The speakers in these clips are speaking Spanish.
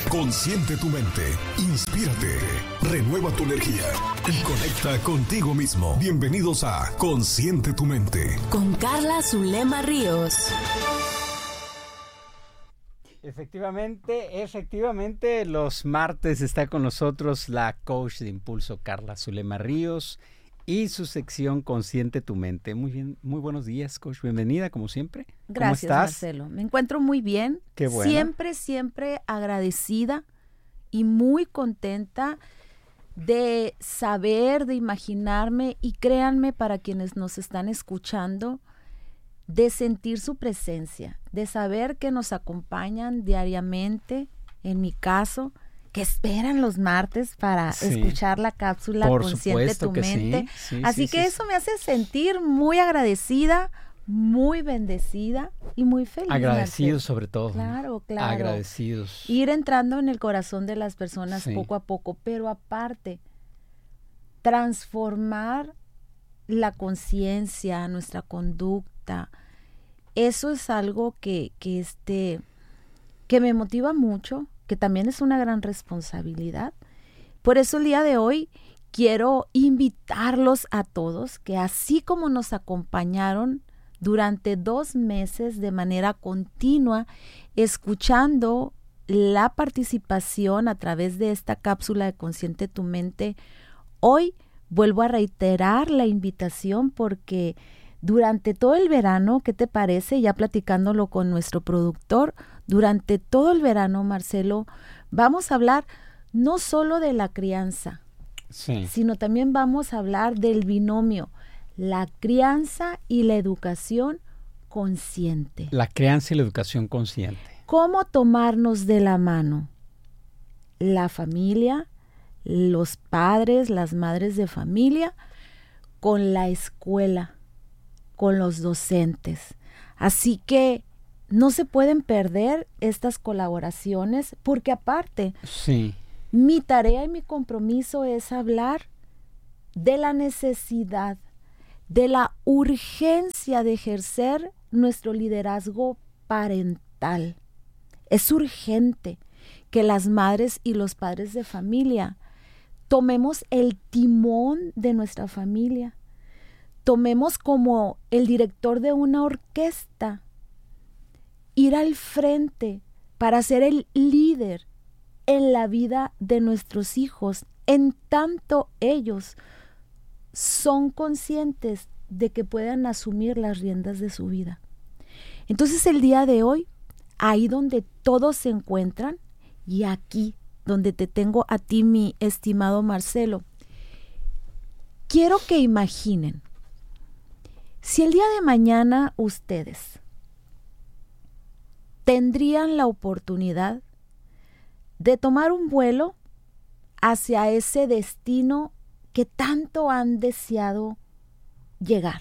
Consciente tu mente, inspírate, renueva tu energía y conecta contigo mismo. Bienvenidos a Consciente tu mente. Con Carla Zulema Ríos. Efectivamente, los martes está con nosotros la coach de impulso Carla Zulema Ríos y su sección Consciente tu mente. Muy bien, muy buenos días, coach. Bienvenida, como siempre. Gracias, ¿Cómo estás? Marcelo. Me encuentro muy bien. Qué bueno. Siempre agradecida y muy contenta de saber, de imaginarme y créanme para quienes nos están escuchando, de sentir su presencia, de saber que nos acompañan diariamente, en mi caso, que esperan los martes para escuchar la cápsula Por Consciente supuesto tu que mente. sí. Así que eso me hace sentir muy agradecida, muy bendecida y muy feliz. Agradecidos Marcelo. sobre todo. Claro. Agradecidos. Ir entrando en el corazón de las personas poco a poco, pero aparte, transformar la conciencia, nuestra conducta. Eso es algo que me motiva mucho, que también es una gran responsabilidad. Por eso el día de hoy quiero invitarlos a todos que así como nos acompañaron durante 2 meses de manera continua, escuchando la participación a través de esta cápsula de Consciente tu mente, hoy vuelvo a reiterar la invitación porque durante todo el verano, ¿qué te parece? Ya platicándolo con nuestro productor, durante todo el verano, Marcelo, vamos a hablar no solo de la crianza, sino también vamos a hablar del binomio, la crianza y la educación consciente. La crianza y la educación consciente. ¿Cómo tomarnos de la mano? La familia, los padres, las madres de familia, con la escuela, con los docentes. Así que no se pueden perder estas colaboraciones porque aparte, mi tarea y mi compromiso es hablar de la necesidad, de la urgencia de ejercer nuestro liderazgo parental. Es urgente que las madres y los padres de familia tomemos el timón de nuestra familia. Tomemos como el director de una orquesta, ir al frente para ser el líder en la vida de nuestros hijos, en tanto ellos son conscientes de que puedan asumir las riendas de su vida. Entonces el día de hoy, ahí donde todos se encuentran y aquí donde te tengo a ti, mi estimado Marcelo, quiero que imaginen si el día de mañana ustedes tendrían la oportunidad de tomar un vuelo hacia ese destino que tanto han deseado llegar.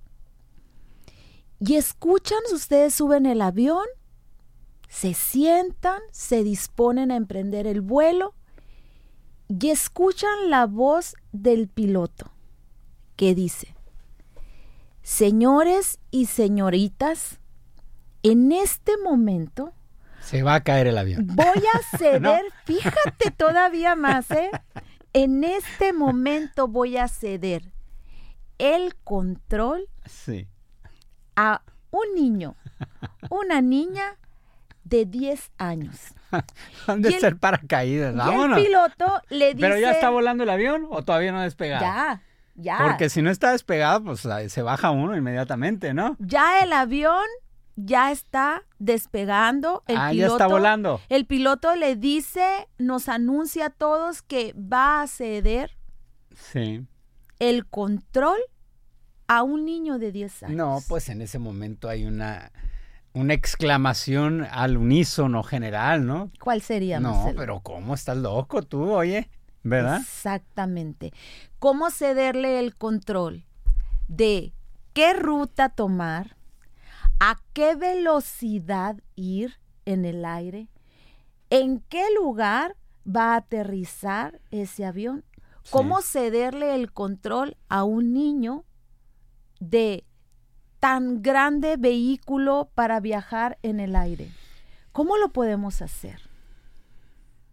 Y escuchan, ustedes suben el avión, se sientan, se disponen a emprender el vuelo y escuchan la voz del piloto que dice: señores y señoritas, en este momento se va a caer el avión. Voy a ceder, ¿No? Fíjate todavía más, en este momento voy a ceder el control a un niño, una niña de 10 años. Han de ser paracaídas, vámonos. Y el piloto le dice... ¿Pero ya está volando el avión o todavía no ha despegado? Ya. Porque si no está despegado, pues se baja uno inmediatamente, ¿no? Ya el avión ya está despegando. Ya está volando. El piloto le dice, nos anuncia a todos que va a ceder el control a un niño de 10 años. No, pues en ese momento hay una exclamación al unísono general, ¿no? ¿Cuál sería, No, Marcelo? pero ¿cómo? ¿Estás loco tú, oye? ¿Verdad? Exactamente. ¿Cómo cederle el control de qué ruta tomar, a qué velocidad ir en el aire, en qué lugar va a aterrizar ese avión? ¿Cómo cederle el control a un niño de tan grande vehículo para viajar en el aire? ¿Cómo lo podemos hacer?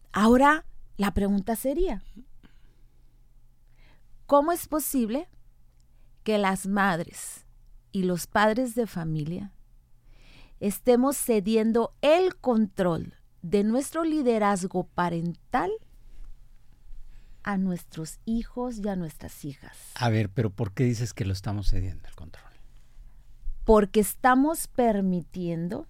Ahora, la pregunta sería, ¿cómo es posible que las madres y los padres de familia estemos cediendo el control de nuestro liderazgo parental a nuestros hijos y a nuestras hijas? A ver, pero ¿por qué dices que lo estamos cediendo el control? Porque estamos permitiendo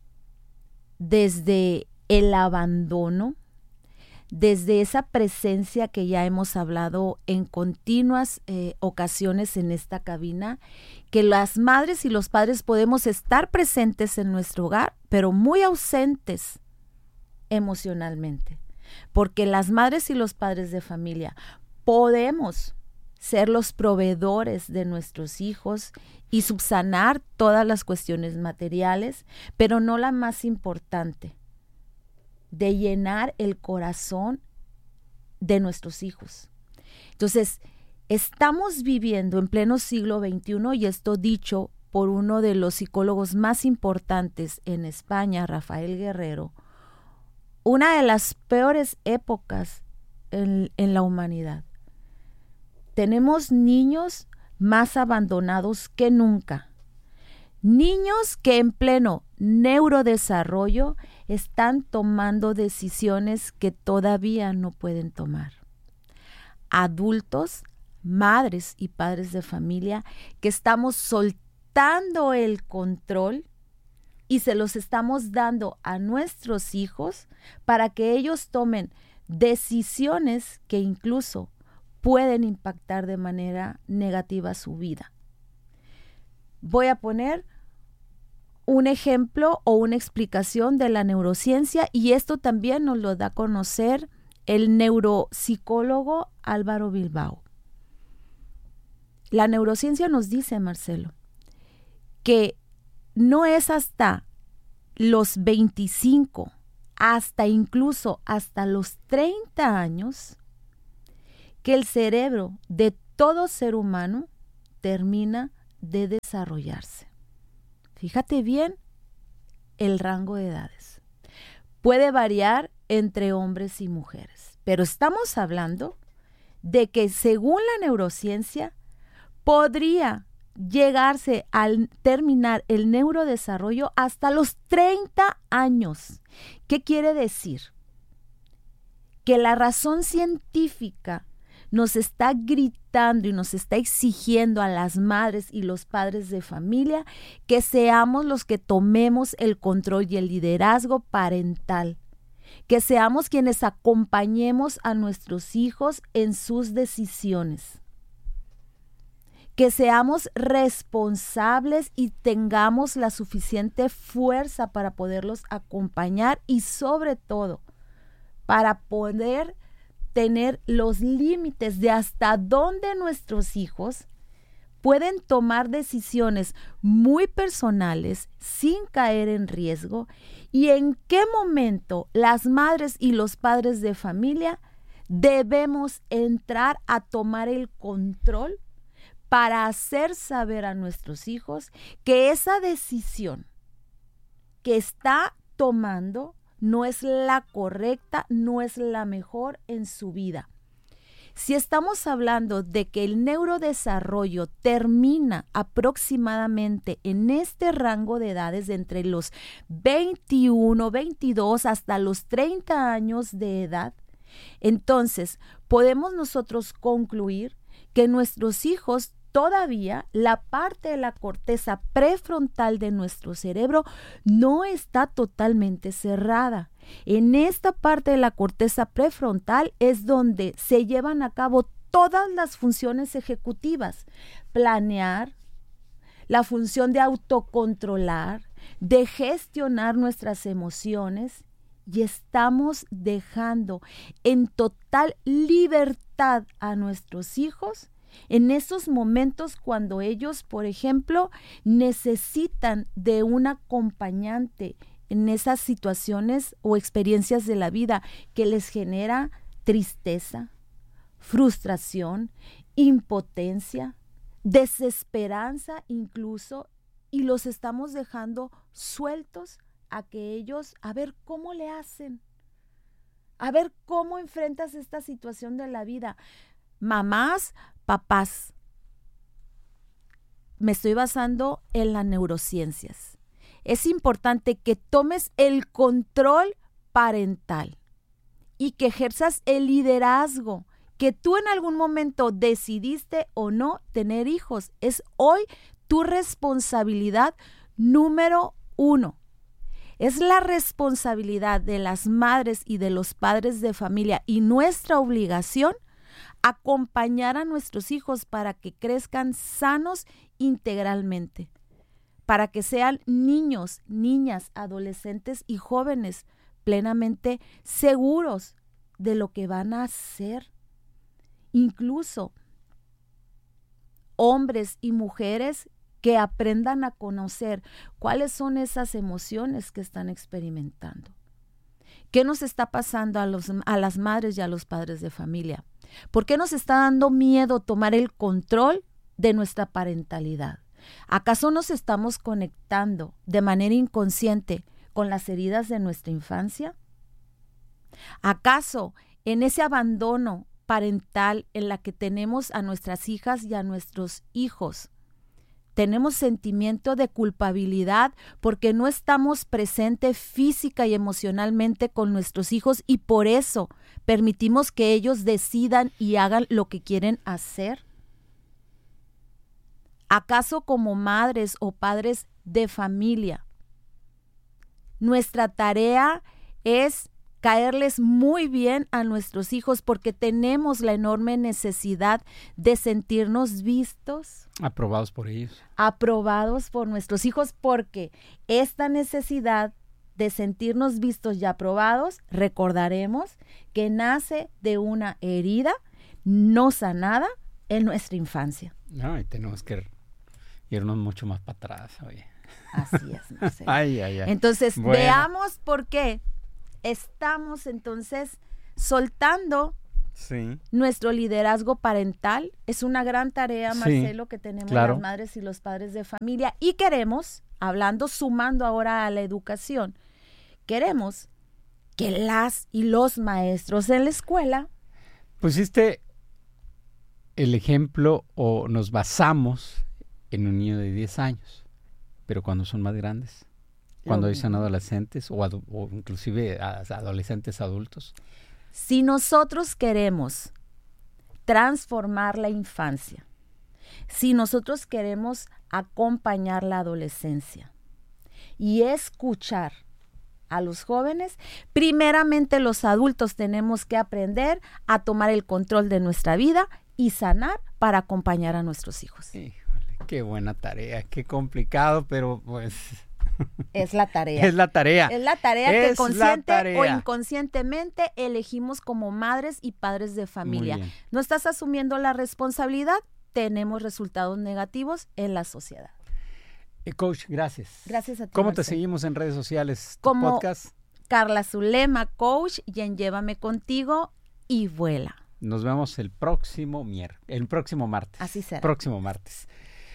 desde el abandono, desde esa presencia que ya hemos hablado en continuas ocasiones en esta cabina, que las madres y los padres podemos estar presentes en nuestro hogar, pero muy ausentes emocionalmente. Porque las madres y los padres de familia podemos ser los proveedores de nuestros hijos y subsanar todas las cuestiones materiales, pero no la más importante, de llenar el corazón de nuestros hijos. Entonces, estamos viviendo en pleno siglo XXI, y esto dicho por uno de los psicólogos más importantes en España, Rafael Guerrero, una de las peores épocas en la humanidad. Tenemos niños más abandonados que nunca. Niños que en pleno neurodesarrollo están tomando decisiones que todavía no pueden tomar. Adultos, madres y padres de familia que estamos soltando el control y se los estamos dando a nuestros hijos para que ellos tomen decisiones que incluso pueden impactar de manera negativa su vida. Voy a poner un ejemplo o una explicación de la neurociencia, y esto también nos lo da a conocer el neuropsicólogo Álvaro Bilbao. La neurociencia nos dice, Marcelo, que no es hasta los 25, incluso hasta los 30 años, que el cerebro de todo ser humano termina de desarrollarse. Fíjate bien el rango de edades. Puede variar entre hombres y mujeres, pero estamos hablando de que según la neurociencia podría llegarse al terminar el neurodesarrollo hasta los 30 años. ¿Qué quiere decir? Que la razón científica nos está gritando y nos está exigiendo a las madres y los padres de familia que seamos los que tomemos el control y el liderazgo parental, que seamos quienes acompañemos a nuestros hijos en sus decisiones, que seamos responsables y tengamos la suficiente fuerza para poderlos acompañar y sobre todo para poder tener los límites de hasta dónde nuestros hijos pueden tomar decisiones muy personales sin caer en riesgo, y en qué momento las madres y los padres de familia debemos entrar a tomar el control para hacer saber a nuestros hijos que esa decisión que está tomando no es la correcta, no es la mejor en su vida. Si estamos hablando de que el neurodesarrollo termina aproximadamente en este rango de edades de entre los 21, 22 hasta los 30 años de edad, entonces podemos nosotros concluir que nuestros hijos todavía la parte de la corteza prefrontal de nuestro cerebro no está totalmente cerrada. En esta parte de la corteza prefrontal es donde se llevan a cabo todas las funciones ejecutivas: planear, la función de autocontrolar, de gestionar nuestras emociones, y estamos dejando en total libertad a nuestros hijos en esos momentos cuando ellos, por ejemplo, necesitan de un acompañante en esas situaciones o experiencias de la vida que les genera tristeza, frustración, impotencia, desesperanza incluso, y los estamos dejando sueltos a que ellos, a ver cómo le hacen. A ver cómo enfrentas esta situación de la vida. Mamás, papás. Me estoy basando en las neurociencias. Es importante que tomes el control parental y que ejerzas el liderazgo, que tú en algún momento decidiste o no tener hijos. Es hoy tu responsabilidad número 1. Es la responsabilidad de las madres y de los padres de familia y nuestra obligación acompañar a nuestros hijos para que crezcan sanos integralmente, para que sean niños, niñas, adolescentes y jóvenes plenamente seguros de lo que van a hacer. Incluso hombres y mujeres que aprendan a conocer cuáles son esas emociones que están experimentando. ¿Qué nos está pasando a las madres y a los padres de familia? ¿Por qué nos está dando miedo tomar el control de nuestra parentalidad? ¿Acaso nos estamos conectando de manera inconsciente con las heridas de nuestra infancia? ¿Acaso en ese abandono parental en la que tenemos a nuestras hijas y a nuestros hijos, tenemos sentimiento de culpabilidad porque no estamos presentes física y emocionalmente con nuestros hijos y por eso permitimos que ellos decidan y hagan lo que quieren hacer? ¿Acaso como madres o padres de familia, nuestra tarea es caerles muy bien a nuestros hijos porque tenemos la enorme necesidad de sentirnos vistos? Aprobados por ellos. Aprobados por nuestros hijos, porque esta necesidad de sentirnos vistos y aprobados, recordaremos que nace de una herida no sanada en nuestra infancia. No, y tenemos que irnos mucho más para atrás, oye. Así es, Marcelo. Ay. Entonces, bueno, veamos por qué estamos entonces soltando nuestro liderazgo parental. Es una gran tarea, Marcelo, que tenemos las madres y los padres de familia. Y queremos, sumando ahora a la educación, queremos que las y los maestros en la escuela... Pusiste el ejemplo o nos basamos en un niño de 10 años, pero cuando son más grandes... Cuando son adolescentes o inclusive adolescentes adultos. Si nosotros queremos transformar la infancia, si nosotros queremos acompañar la adolescencia y escuchar a los jóvenes, primeramente los adultos tenemos que aprender a tomar el control de nuestra vida y sanar para acompañar a nuestros hijos. Híjole, qué buena tarea, qué complicado, pero pues... Es la tarea. Es la tarea. Es la tarea que consciente o inconscientemente elegimos como madres y padres de familia. No estás asumiendo la responsabilidad, tenemos resultados negativos en la sociedad. Coach, gracias. Gracias a ti, ¿Cómo Marcelo? te seguimos en redes sociales? Como podcast. Carla Zulema, coach, y en Llévame Contigo y Vuela. Nos vemos el próximo martes. Así será. Próximo martes.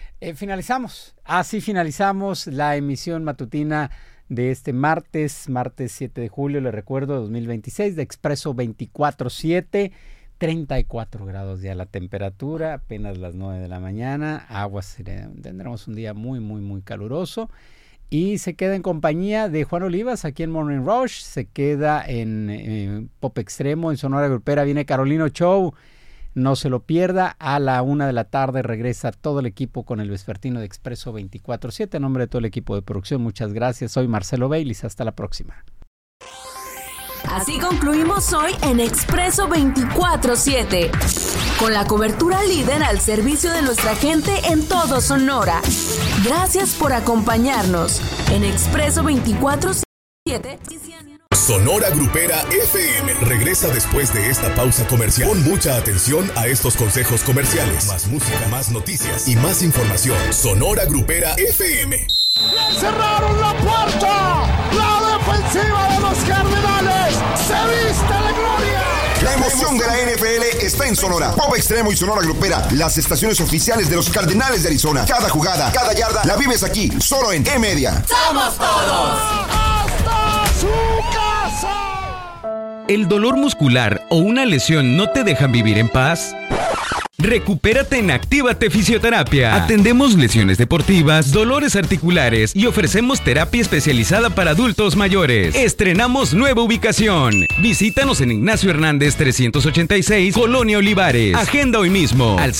Así finalizamos la emisión matutina de este martes 7 de julio, le recuerdo, 2026, de Expreso 24/7, 34 grados ya la temperatura, apenas las 9 de la mañana, tendremos un día muy, muy, muy caluroso, y se queda en compañía de Juan Olivas, aquí en Morning Rush, se queda en Pop Extremo, en Sonora Grupera, viene Carolino Show. No se lo pierda, a la 1 de la tarde regresa todo el equipo con el vespertino de Expreso 24/7. En nombre de todo el equipo de producción, muchas gracias. Soy Marcelo Baylis, hasta la próxima. Así concluimos hoy en Expreso 24/7, con la cobertura líder al servicio de nuestra gente en todo Sonora. Gracias por acompañarnos en Expreso 24/7. Sonora Grupera FM regresa después de esta pausa comercial. Pon mucha atención a estos consejos comerciales. Más música, más noticias y más información. Sonora Grupera FM. ¡Le cerraron la puerta! ¡La defensiva de los Cardenales se viste de gloria! La emoción de la NFL está en Sonora. Pop Extremo y Sonora Grupera, las estaciones oficiales de los Cardenales de Arizona. Cada jugada, cada yarda, la vives aquí, solo en E-Media. ¡Somos todos! ¡Hasta su casa! ¿El dolor muscular o una lesión no te dejan vivir en paz? Recupérate en Actívate Fisioterapia. Atendemos lesiones deportivas, dolores articulares y ofrecemos terapia especializada para adultos mayores. Estrenamos nueva ubicación. Visítanos en Ignacio Hernández 386, Colonia Olivares. Agenda hoy mismo al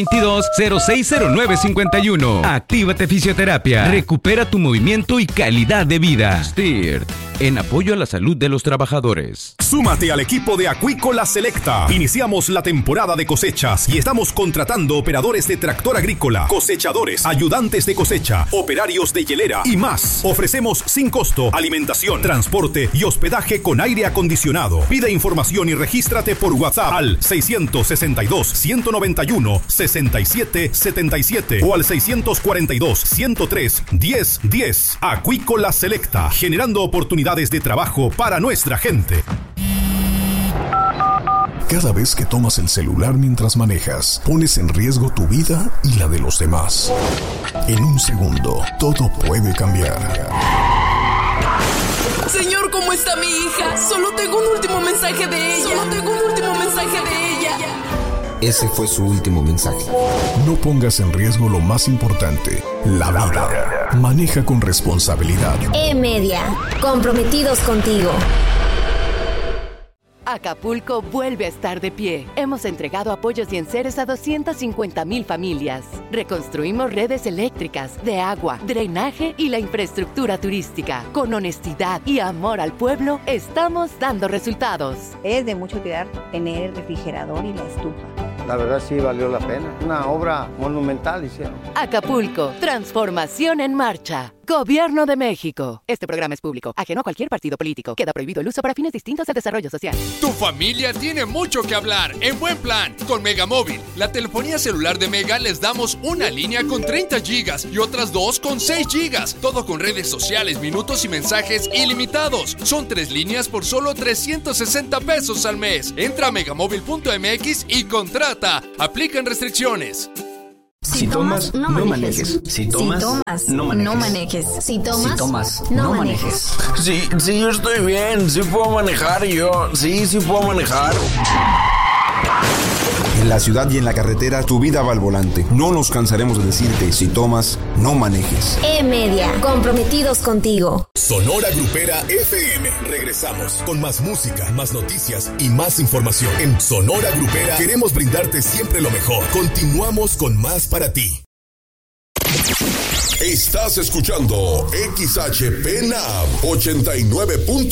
6622-060951. Actívate Fisioterapia. Recupera tu movimiento y calidad de vida. STIRT, en apoyo a la salud de los trabajadores. Súmate al equipo de Acuícola Selecta. Iniciamos la temporada de cosechas y estamos contratando operadores de tractor agrícola, cosechadores, ayudantes de cosecha, operarios de hielera y más. Ofrecemos sin costo alimentación, transporte y hospedaje con aire acondicionado. Pide información y regístrate por WhatsApp al 662-191-6777 o al 642-103-1010. Acuícola Selecta, generando oportunidades de trabajo para nuestra gente. Cada vez que tomas el celular mientras manejas, pones en riesgo tu vida y la de los demás. En un segundo, todo puede cambiar. Señor, ¿cómo está mi hija? Solo tengo un último mensaje de ella. Ese fue su último mensaje. No pongas en riesgo lo más importante, la vida. Maneja con responsabilidad. E-Media, comprometidos contigo. Acapulco vuelve a estar de pie. Hemos entregado apoyos y enseres a 250,000 familias. Reconstruimos redes eléctricas, de agua, drenaje y la infraestructura turística. Con honestidad y amor al pueblo, estamos dando resultados. Es de mucho cuidar tener el refrigerador y la estufa. La verdad sí valió la pena. Una obra monumental hicieron. Acapulco, transformación en marcha. Gobierno de México. Este programa es público, ajeno a cualquier partido político. Queda prohibido el uso para fines distintos del desarrollo social. Tu familia tiene mucho que hablar en buen plan con Megamóvil. La telefonía celular de Mega les damos una línea con 30 gigas y otras 2 con 6 gigas. Todo con redes sociales, minutos y mensajes ilimitados. Son 3 líneas por solo 360 pesos al mes. Entra a megamóvil.mx y contrata. Aplican restricciones. Si tomas, no manejes. Si tomas, no manejes. Si tomas, no manejes. Sí, yo estoy bien. Sí puedo manejar yo. Sí puedo manejar. En la ciudad y en la carretera, tu vida va al volante. No nos cansaremos de decirte, si tomas, no manejes. E-Media, comprometidos contigo. Sonora Grupera FM. Regresamos con más música, más noticias y más información. En Sonora Grupera queremos brindarte siempre lo mejor. Continuamos con más para ti. Estás escuchando XHP NAB 89.